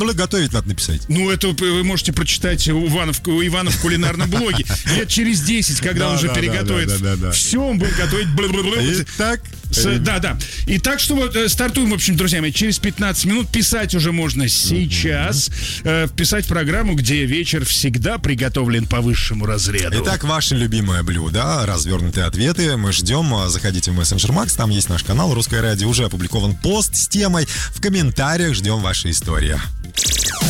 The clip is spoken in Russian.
Готовить надо написать. Ну, это вы можете прочитать у Ивана в кулинарном блоге. Лет через 10, когда он уже переготовит все, он будет готовить. Итак. Да. Итак, что вот стартуем, в общем, друзья мои, через 15 минут. Писать уже можно сейчас. Вписать программу, где вечер всегда приготовлен по высшему разряду. Итак, ваше любимое блюдо, развернутые ответы. Мы ждем. Заходите в Messenger Max, там есть наш канал «Русское радио». Уже опубликован пост с темой. В комментариях ждем ваши истории.